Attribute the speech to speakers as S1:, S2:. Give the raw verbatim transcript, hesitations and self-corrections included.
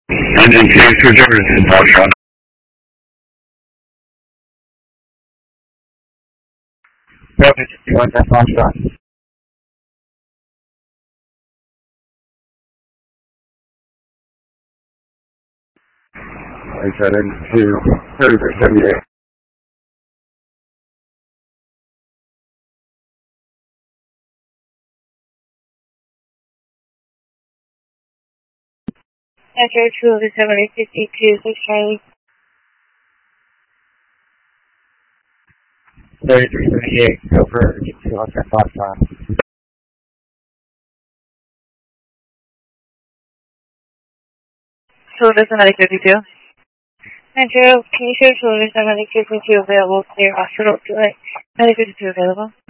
S1: Engine two, two service in Foxtrot. Roger, two one seven Foxtrot. I said into thirty-six seventy-eight.
S2: After two of the seventy fifty-two, six Charlie.
S1: thirty-three seventy-eight, go for two one seven Foxtrot.
S2: two of the seventy fifty-two. Andrew, can you show two of the seventy fifty-two available clear hospital? seventy fifty-two available.